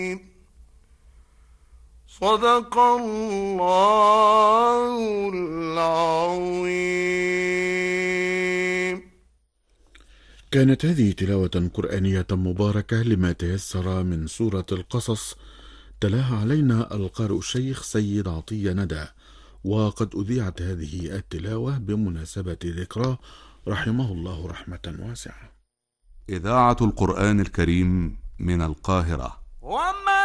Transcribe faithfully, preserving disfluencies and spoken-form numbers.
صدق الله العظيم. كانت هذه تلاوة قرآنية مباركة لما تيسر من سورة القصص، تلاها علينا القارئ الشيخ سيد عطية ندى، وقد أذيعت هذه التلاوة بمناسبة ذكراه رحمه الله رحمة واسعة. إذاعة القرآن الكريم من القاهرة. وما